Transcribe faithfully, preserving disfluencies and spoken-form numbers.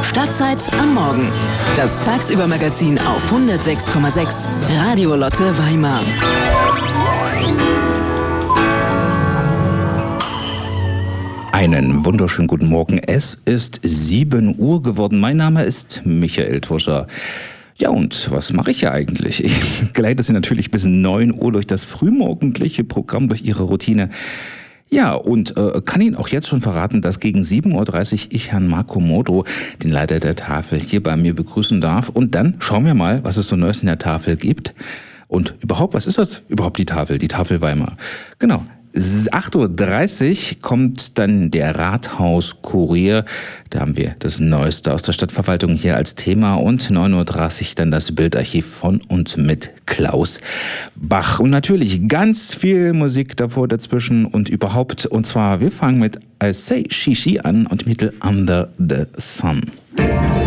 Stadtzeit am Morgen. Das Tagsübermagazin auf hundertsechs Komma sechs Radio Lotte Weimar. Einen wunderschönen guten Morgen. Es ist sieben Uhr geworden. Mein Name ist Michael Tuscher. Ja, und was mache ich hier eigentlich? Ich geleite Sie natürlich bis neun Uhr durch das frühmorgendliche Programm, durch Ihre Routine. Ja, und äh, kann Ihnen auch jetzt schon verraten, dass gegen sieben Uhr dreißig ich Herrn Marco Modo, den Leiter der Tafel, hier bei mir begrüßen darf. Und dann schauen wir mal, was es so Neues in der Tafel gibt. Und überhaupt, was ist das überhaupt, die Tafel, die Tafel Weimar? Genau. acht Uhr dreißig kommt dann der Rathaus-Kurier. Da haben wir das Neueste aus der Stadtverwaltung hier als Thema. Und neun Uhr dreißig dann das Bildarchiv von und mit Klaus Bach. Und natürlich ganz viel Musik davor, dazwischen und überhaupt. Und zwar, wir fangen mit I Say Shishi an und dem Titel Under the Sun.